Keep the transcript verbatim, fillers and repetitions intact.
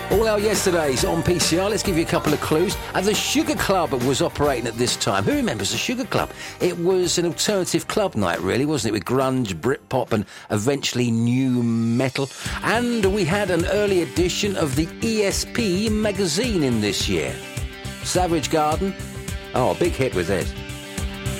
All our yesterdays on P C R. Let's give you a couple of clues. And the Sugar Club was operating at this time. Who remembers the Sugar Club? It was an alternative club night, really, wasn't it? With grunge, Britpop and eventually new metal. And we had an early edition of the E S P magazine in this year. Savage Garden. Oh, a big hit with it.